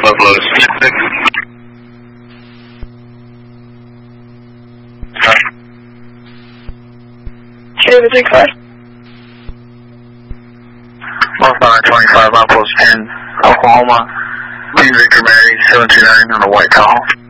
Buffalo 6. David 3-5. Northbound 25, outpost 10, Oklahoma. Lead Victor Mary 729 on the white call.